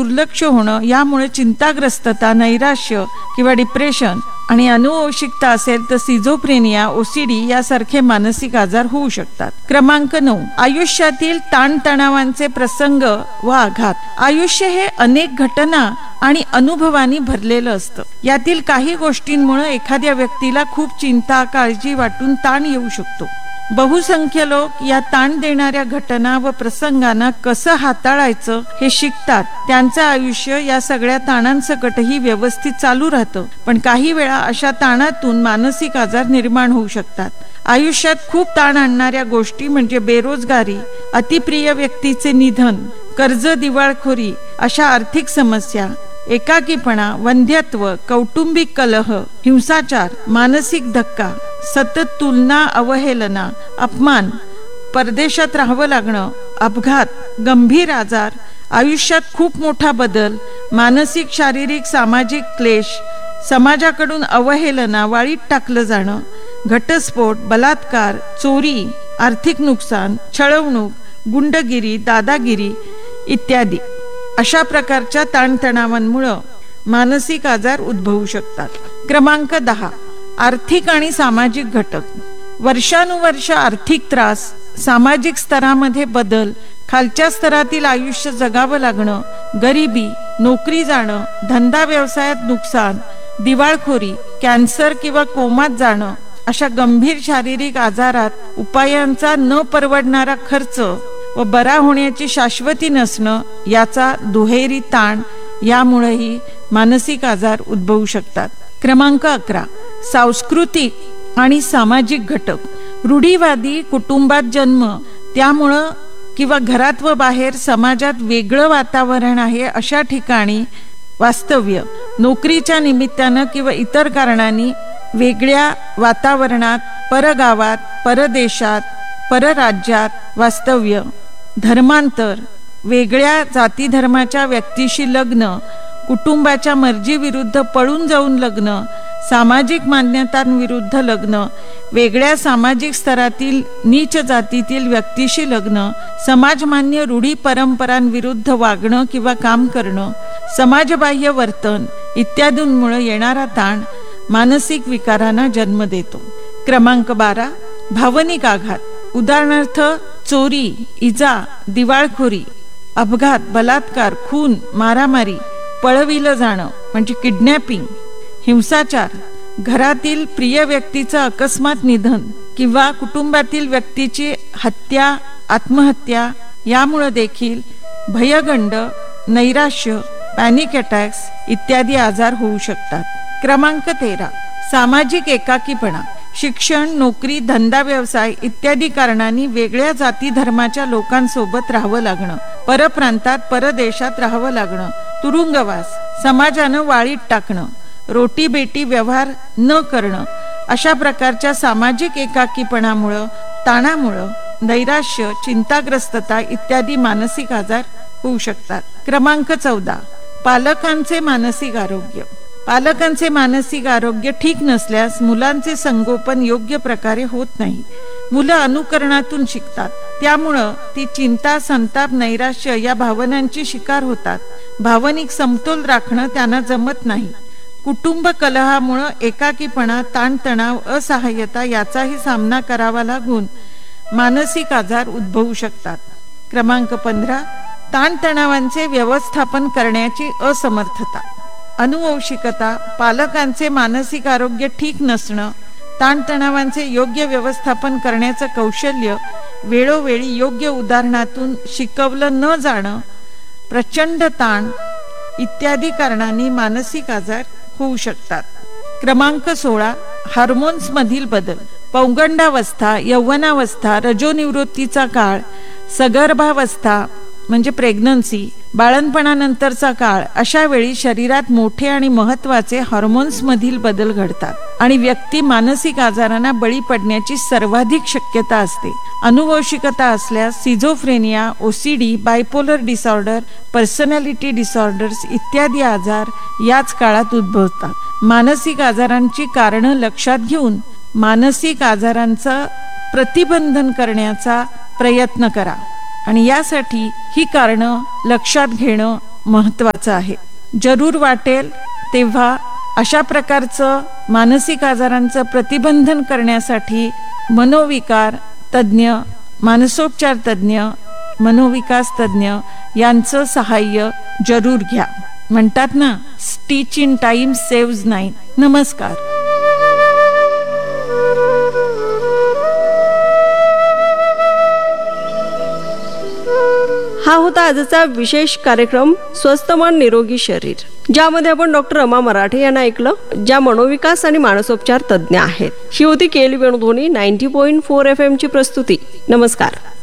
दुर्लक्ष होणं, यामुळे चिंताग्रस्तता, नैराश्य किंवा डिप्रेशन आणि अनुवंशिकता असेल तर सिझोफ्रेनिया, ओसीडी यासारखे मानसिक आजार होऊ शकतात. क्रमांक 9, आयुष्यातील ताणतणावांचे प्रसंग व आघात. आयुष्य हे अनेक घटना आणि अनुभवांनी भरलेलं असतं. यातील काही गोष्टींमुळे एखाद्या व्यक्तीला खूप चिंता, काळजी वाटून ताण येऊ शकतो. बहुसंख्य लोक या ताण देणाऱ्या घटना व प्रसंगांना कसं हाताळायचं हे शिकतात. त्यांचं आयुष्य या सगळ्या ताणांसकटही व्यवस्थित चालू राहतं. पण काही वेळा अशा ताणातून मानसिक आजार निर्माण होऊ शकतात. आयुष्यात खूप ताण आणणाऱ्या गोष्टी म्हणजे बेरोजगारी, अतिप्रिय व्यक्तीचे निधन, कर्ज, दिवाळखोरी, अशा आर्थिक समस्या, एकाकीपणा, वंध्यत्व, कौटुंबिक कलह, हिंसाचार, मानसिक धक्का, सतत तुलना, अवहेलना, अपमान, परदेशात राहावं लागणं, अपघात, गंभीर आजार, आयुष्यात खूप मोठा बदल, मानसिक, शारीरिक, सामाजिक क्लेश, समाजाकडून अवहेलना, वाळीत टाकलं जाणं, घटस्फोट, बलात्कार, चोरी, आर्थिक नुकसान, छळवणूक, गुंडगिरी, दादागिरी इत्यादी अशा प्रकारच्या ताणतणावांमुळे मानसिक आजार उद्भवू शकतात. क्रमांक 10, आर्थिक आणि सामाजिक घटक. वर्षानुवर्ष आर्थिक त्रास, सामाजिक स्तरामध्ये बदल, खालच्या स्तरातील आयुष्य जगावं लागणं, गरिबी, नोकरी जाणं, धंदा व्यवसायात नुकसान, दिवाळखोरी, कॅन्सर किंवा कोमात जाणं, अशा गंभीर शारीरिक आजारात उपायांचा न परवडणारा खर्च व बरा होण्याची शाश्वती नसणं, याचा दुहेरी ताण, यामुळेही मानसिक आजार उद्भवू शकतात. क्रमांक 11, सांस्कृतिक आणि सामाजिक घटक. रूढीवादी कुटुंबात जन्म, त्यामुळं किंवा घरात व बाहेर समाजात वेगळं वातावरण आहे अशा ठिकाणी वास्तव्य, नोकरीच्या निमित्तानं किंवा इतर कारणांनी वेगळ्या वातावरणात, परगावात, परदेशात, परराज्यात वास्तव्य, धर्मांतर, वेगळ्या जाती धर्माच्या व्यक्तीशी लग्न, कुटुंबाच्या मर्जीविरुद्ध पळून जाऊन लग्न, सामाजिक मान्यतांविरुद्ध लग्न, वेगळ्या सामाजिक स्तरातील नीच जातीतील व्यक्तीशी लग्न, समाजमान्य रूढी परंपरांविरुद्ध वागणं किंवा काम करणं, समाजबाह्य वर्तन इत्यादींमुळे येणारा ताण मानसिक विकारांना जन्म देतो. क्रमांक 12, भावनिक आघात. उदाहरणार्थ चोरी, इजा, दिवाळखोरी, अपघात, बलात्कार, खून, मारामारी, पळविलं जाणं म्हणजे किडनॅपिंग, हिंसाचार, घरातील प्रिय व्यक्तीचं अकस्मात निधन किंवा कुटुंबातील व्यक्तीची हत्या, आत्महत्या, यामुळे देखील भयगंड, नैराश्य, पॅनिक अटॅक्स इत्यादी आजार होऊ शकतात. क्रमांक 13, सामाजिक एकाकीपणा. शिक्षण, नोकरी, धंदा व्यवसाय इत्यादी कारणांनी वेगळ्या जाती धर्माच्या लोकांसोबत राहावं लागणं, परप्रांतात, परदेशात राहावं लागणं, तुरुंगवास, समाजानं वाळीत टाकणं, रोटी बेटी व्यवहार न करणं, अशा प्रकारच्या सामाजिक एकाकीपणामुळं, ताणामुळं नैराश्य, चिंताग्रस्तता इत्यादी मानसिक आजार होऊ शकतात. क्रमांक 14, पालकांचे मानसिक आरोग्य. पालकांचे मानसिक आरोग्य ठीक नसल्यास मुलांचे संगोपन योग्य प्रकारे होत नाही. मुलं अनुकरणातून शिकतात, त्यामुळं ती चिंता, संताप, नैराश्य या भावनांची शिकार होतात. भावनिक समतोल राखणं त्यांना जमत नाही. कुटुंब कलहामुळं एकाकीपणा, ताणतणाव, असहाय्यता याचाही सामना करावा लागून मानसिक आजार उद्भवू शकतात. क्रमांक 15, ताणतणावांचे व्यवस्थापन करण्याची असमर्थता. अनुवंशिकता, पालकांचे मानसिक आरोग्य ठीक नसणं, ताणतणावांचे योग्य व्यवस्थापन करण्याचं कौशल्य वेळोवेळी योग्य उदाहरणातून शिकवलं न जाणं, प्रचंड ताण इत्यादी कारणांनी मानसिक आजार होऊ शकतात. क्रमांक 16, हार्मोन्स मधील बदल. पौगंडावस्था, यौवनावस्था, रजोनिवृत्तीचा काळ, सगर्भावस्था म्हणजे प्रेग्नन्सी, बाळंतपणानंतरचा काळ, अशा वेळी शरीरात मोठे आणि महत्वाचे हार्मोन्स मधील बदल घडतात आणि व्यक्ती मानसिक आजारांना बळी पडण्याची सर्वाधिक शक्यता असते. अनुवंशिकता असल्यास schizophrenia, OCD, bipolar disorder, personality disorders इत्यादी आजार याच काळात उद्भवतात. मानसिक आजारांची कारणं लक्षात घेऊन मानसिक आजारांचं प्रतिबंधन करण्याचा प्रयत्न करा आणि यासाठी ही कारणं लक्षात घेणं महत्त्वाचं आहे. जरूर वाटेल तेव्हा अशा प्रकारचं मानसिक आजारांचं प्रतिबंधन करण्यासाठी मनोविकार तज्ज्ञ, मानसोपचार तज्ज्ञ, मनोविकास तज्ज्ञ यांचं सहाय्य जरूर घ्या. म्हणतात ना, स्टिच इन टाइम सेव्ज 9. नमस्कार. हा होता आजचा विशेष कार्यक्रम स्वस्थ मन निरोगी शरीर, ज्यामध्ये आपण डॉक्टर रमा मराठे यांना ऐकलं, ज्या मनोविकास आणि मानसोपचार तज्ज्ञ आहेत. ही होती केली वेणुध्वनी 90.4 FM ची प्रस्तुती. नमस्कार.